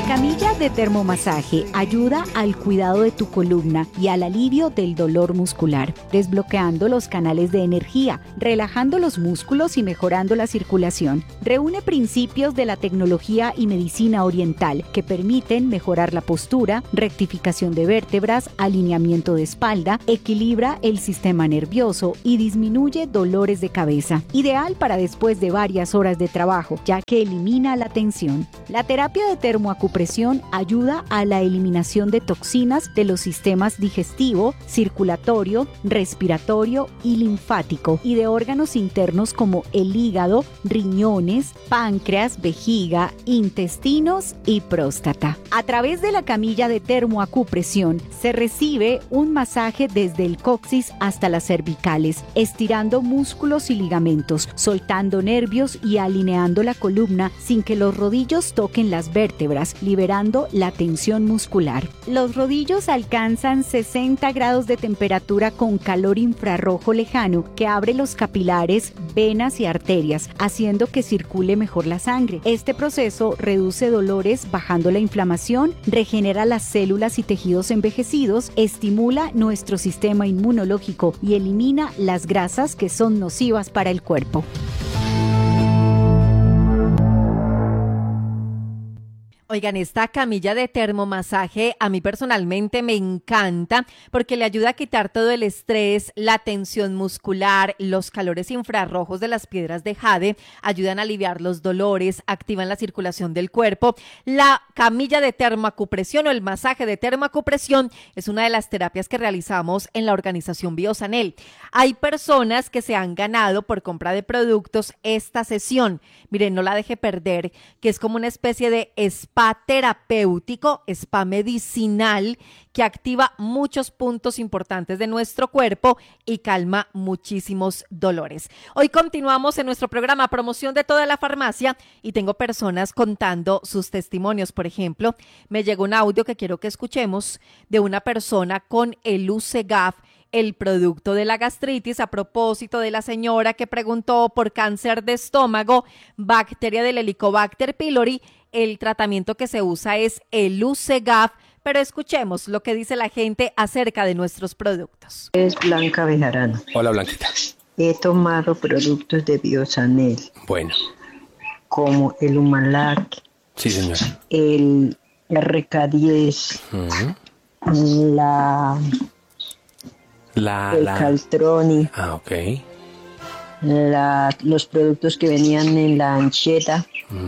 camilla de termomasaje ayuda al cuidado de tu columna y al alivio del dolor muscular, desbloqueando los canales de energía, relajando los músculos y mejorando la circulación. Reúne principios de la tecnología y medicina oriental que permiten mejorar la postura, rectificación de vértebras, alineamiento de espalda, equilibra el sistema nervioso y disminuye dolores de cabeza. Ideal para después de varias horas de trabajo, ya que elimina la tensión. La terapia de termoacupresión ayuda a la eliminación de toxinas de los sistemas digestivo, circulatorio, respiratorio y linfático y de órganos internos como el hígado, riñones, páncreas, vejiga, intestinos y próstata. A través de la camilla de termoacupresión se recibe un masaje desde el coxis hasta las cervicales, estirando músculos y ligamentos, soltando nervios y alineando la columna sin que los rodillos toquen las vértebras, liberando la tensión muscular. Los rodillos alcanzan 60 grados de temperatura con calor infrarrojo lejano que abre los capilares, venas y arterias, haciendo que circule mejor la sangre. Este proceso reduce dolores bajando la inflamación, regenera las células y tejidos envejecidos, estimula nuestro sistema inmunológico y elimina las grasas que son nocivas para el cuerpo. Oigan, esta camilla de termomasaje a mí personalmente me encanta porque le ayuda a quitar todo el estrés, la tensión muscular, los calores infrarrojos de las piedras de jade, ayudan a aliviar los dolores, activan la circulación del cuerpo. La camilla de termoacupresión o el masaje de termoacupresión es una de las terapias que realizamos en la organización Biosanel. Hay personas que se han ganado por compra de productos esta sesión. Miren, no la deje perder, que es como una especie de spa terapéutico, spa medicinal que activa muchos puntos importantes de nuestro cuerpo y calma muchísimos dolores. Hoy continuamos en nuestro programa Promoción de toda la farmacia y tengo personas contando sus testimonios. Por ejemplo, me llegó un audio que quiero que escuchemos de una persona con el UCEGAF, el producto de la gastritis, a propósito de la señora que preguntó por cáncer de estómago, bacteria del Helicobacter pylori. El tratamiento que se usa es el UCEGAF, pero escuchemos lo que dice la gente acerca de nuestros productos. Es Blanca Bejarano. Hola, Blanquita. He tomado productos de Biosanel. Bueno. Como el Humalac. Sí, señora. El RK10. El Caltroni. Ah, ok. Los productos que venían en la ancheta.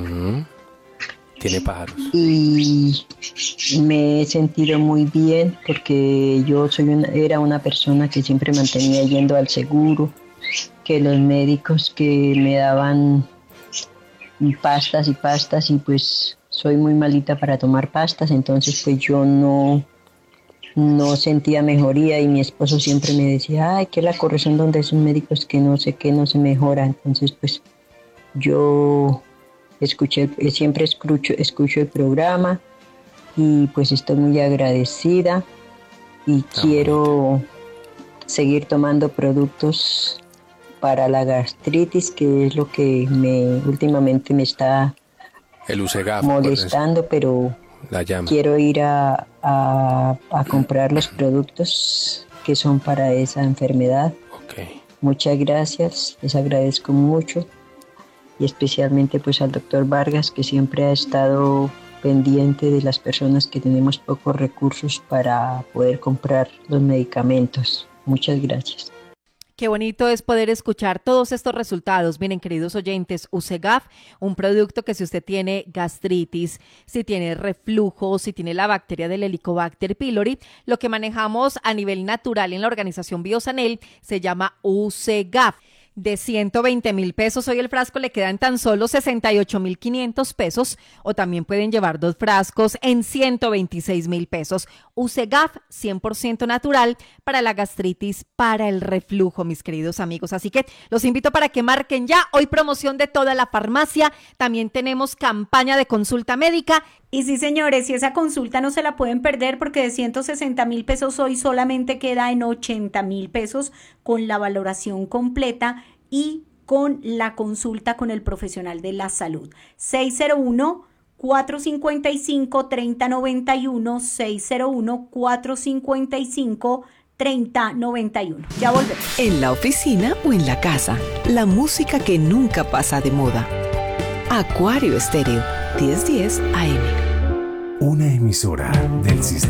Tiene pájaros. Y me he sentido muy bien porque yo era una persona que siempre mantenía yendo al seguro, que los médicos que me daban pastas y pues soy muy malita para tomar pastas, entonces pues yo no sentía mejoría y mi esposo siempre me decía, ay, que la corrección donde esos médicos que no sé qué, no se mejora. Entonces pues yo siempre escucho el programa y pues estoy muy agradecida y quiero seguir tomando productos para la gastritis, que es lo que últimamente me está molestando, pero quiero ir a comprar los productos que son para esa enfermedad. Okay. Muchas gracias, les agradezco mucho. Y especialmente pues al doctor Vargas, que siempre ha estado pendiente de las personas que tenemos pocos recursos para poder comprar los medicamentos. Muchas gracias. Qué bonito es poder escuchar todos estos resultados. Miren, queridos oyentes, UCEGAF, un producto que si usted tiene gastritis, si tiene reflujo, si tiene la bacteria del Helicobacter pylori, lo que manejamos a nivel natural en la organización Biosanel se llama UCEGAF. De 120,000 pesos, hoy el frasco le queda en tan solo 68,500 pesos, o también pueden llevar 2 frascos en 126,000 pesos. UCEGAF 100% natural para la gastritis, para el reflujo, mis queridos amigos. Así que los invito para que marquen ya. Hoy promoción de toda la farmacia. También tenemos campaña de consulta médica. Y sí, señores, y esa consulta no se la pueden perder porque de 160,000 pesos hoy solamente queda en 80,000 pesos con la valoración completa y con la consulta con el profesional de la salud. 601 455-3091, 601-455-3091. Ya volvemos. En la oficina o en la casa, la música que nunca pasa de moda. Acuario Estéreo, 1010 AM. Una emisora del sistema